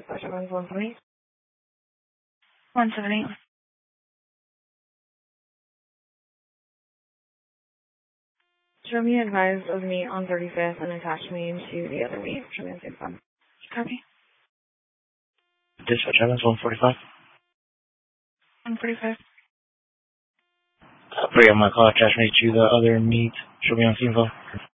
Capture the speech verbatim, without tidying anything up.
dispatch on one seventy. one seventy. Show me advised of meet on thirty-fifth and attach me to the other meet. Show me the same time. Copy. Dispatch Evans, one forty-five. one forty-five. Three, I'm going to call attach me to the other meet. Show me on info.